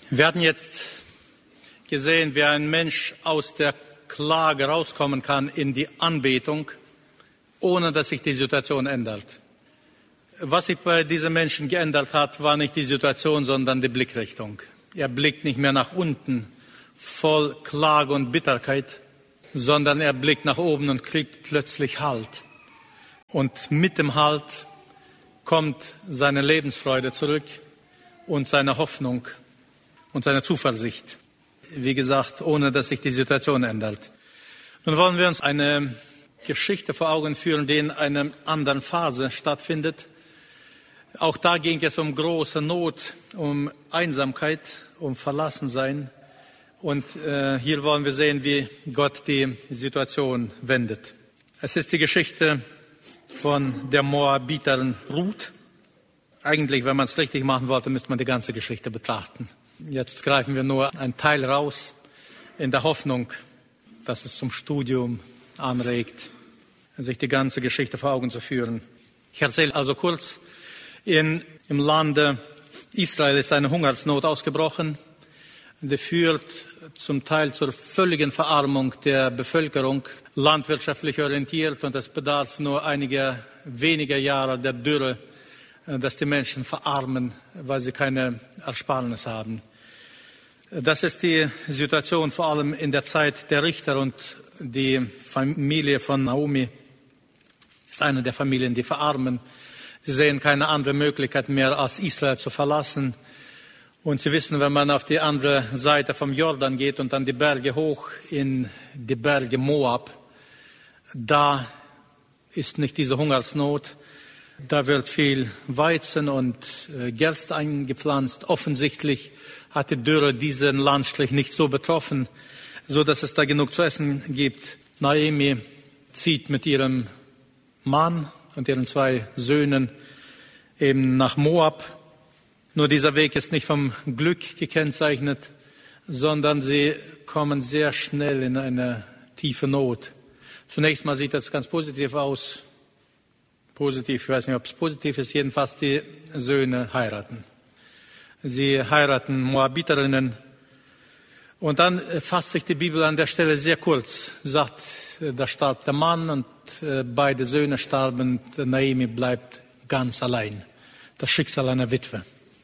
Wir hatten jetzt gesehen, wie ein Mensch aus der Klage rauskommen kann in die Anbetung, ohne dass sich die Situation ändert. Was sich bei diesem Menschen geändert hat, war nicht die Situation, sondern die Blickrichtung. Er blickt nicht mehr nach unten, voll Klage und Bitterkeit, sondern er blickt nach oben und kriegt plötzlich Halt. Und mit dem Halt kommt seine Lebensfreude zurück und seine Hoffnung und seine Zuversicht. Wie gesagt, ohne dass sich die Situation ändert. Nun wollen wir uns eine Geschichte vor Augen führen, die in einer anderen Phase stattfindet. Auch da ging es um große Not, um Einsamkeit, um Verlassensein. Und hier wollen wir sehen, wie Gott die Situation wendet. Es ist die Geschichte von der Moabiterin Ruth. Eigentlich, wenn man es richtig machen wollte, müsste man die ganze Geschichte betrachten. Jetzt greifen wir nur einen Teil raus, in der Hoffnung, dass es zum Studium anregt, sich die ganze Geschichte vor Augen zu führen. Ich erzähle also kurz, im Lande Israel ist eine Hungersnot ausgebrochen. Die führt zum Teil zur völligen Verarmung der Bevölkerung, landwirtschaftlich orientiert, und es bedarf nur einiger weniger Jahre der Dürre, dass die Menschen verarmen, weil sie keine Ersparnis haben. Das ist die Situation vor allem in der Zeit der Richter, und die Familie von Naomi ist eine der Familien, die verarmen. Sie sehen keine andere Möglichkeit mehr, als Israel zu verlassen. Und Sie wissen, wenn man auf die andere Seite vom Jordan geht und dann die Berge hoch in die Berge Moab, da ist nicht diese Hungersnot. Da wird viel Weizen und Gerste eingepflanzt. Offensichtlich hat die Dürre diesen Landstrich nicht so betroffen, so dass es da genug zu essen gibt. Naomi zieht mit ihrem Mann und ihren 2 Söhnen eben nach Moab. Nur dieser Weg ist nicht vom Glück gekennzeichnet, sondern sie kommen sehr schnell in eine tiefe Not. Zunächst mal sieht das ganz positiv aus. Positiv, ich weiß nicht, ob es positiv ist, jedenfalls die Söhne heiraten. Sie heiraten Moabiterinnen. Und dann fasst sich die Bibel an der Stelle sehr kurz, sagt, da starb der Mann und beide Söhne starben, Naomi bleibt ganz allein. Das Schicksal einer Witwe.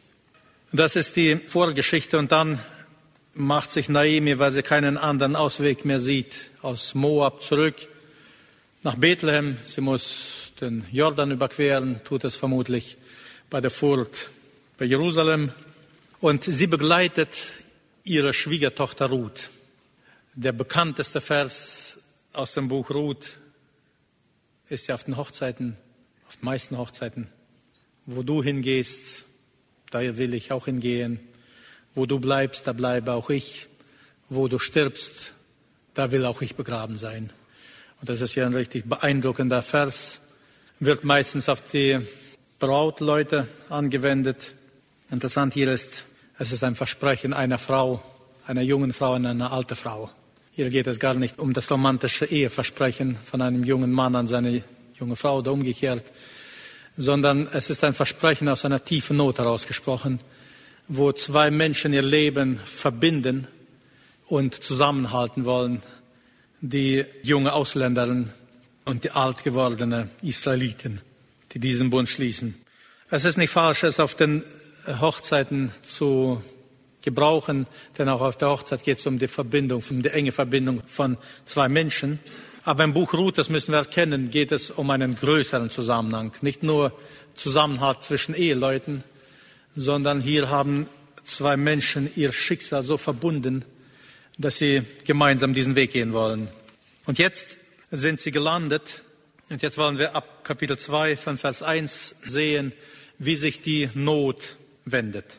Das ist die Vorgeschichte, und dann macht sich Naomi, weil sie keinen anderen Ausweg mehr sieht, aus Moab zurück nach Bethlehem. Sie muss den Jordan überqueren, tut es vermutlich bei der Furt bei Jerusalem. Und sie begleitet ihre Schwiegertochter Ruth. Der bekannteste Vers aus dem Buch Ruth ist ja auf den Hochzeiten, auf den meisten Hochzeiten. Wo du hingehst, da will ich auch hingehen. Wo du bleibst, da bleibe auch ich. Wo du stirbst, da will auch ich begraben sein. Und das ist ja ein richtig beeindruckender Vers. Wird meistens auf die Brautleute angewendet. Interessant hier ist, es ist ein Versprechen einer Frau, einer jungen Frau an eine alte Frau. Hier geht es gar nicht um das romantische Eheversprechen von einem jungen Mann an seine junge Frau oder umgekehrt, sondern es ist ein Versprechen aus einer tiefen Not herausgesprochen, wo 2 Menschen ihr Leben verbinden und zusammenhalten wollen, die junge Ausländerin und die alt gewordene Israeliten, die diesen Bund schließen. Es ist nicht falsch, es auf den Hochzeiten zu gebrauchen, denn auch auf der Hochzeit geht es um die Verbindung, um die enge Verbindung von 2 Menschen. Aber im Buch Ruth, das müssen wir erkennen, geht es um einen größeren Zusammenhang. Nicht nur Zusammenhalt zwischen Eheleuten, sondern hier haben 2 Menschen ihr Schicksal so verbunden, dass sie gemeinsam diesen Weg gehen wollen. Und jetzt sind sie gelandet. Und jetzt wollen wir ab Kapitel 2 von Vers 1 sehen, wie sich die Not wendet.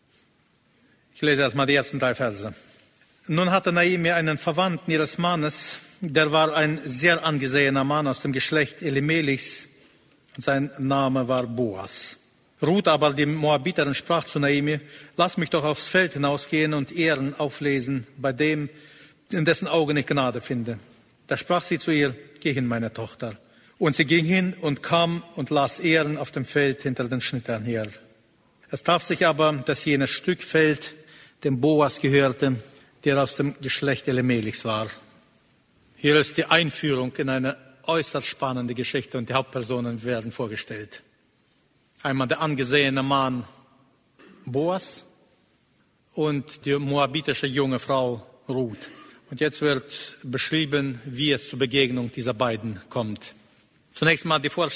Ich lese erstmal die ersten 3 Verse. Nun hatte Naomi einen Verwandten ihres Mannes, der war ein sehr angesehener Mann aus dem Geschlecht Elimelechs, und sein Name war Boas. Ruth aber, die Moabiterin, sprach zu Naomi: Lass mich doch aufs Feld hinausgehen und Ehren auflesen bei dem, in dessen Augen ich Gnade finde. Da sprach sie zu ihr: Geh hin, meine Tochter. Und sie ging hin und kam und las Ehren auf dem Feld hinter den Schnittern her. Es traf sich aber, dass jenes Stück Feld dem Boas gehörte, der aus dem Geschlecht Elimelechs war. Hier ist die Einführung in eine äußerst spannende Geschichte und die Hauptpersonen werden vorgestellt. Einmal der angesehene Mann Boas und die moabitische junge Frau Ruth. Und jetzt wird beschrieben, wie es zur Begegnung dieser beiden kommt. Zunächst mal die Vorstellung